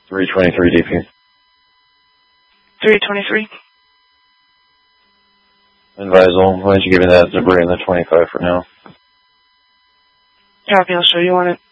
323 DP. 323. Advise all. Why don't you give me that Zebra and the 25 for now? Copy, I'll show you on it.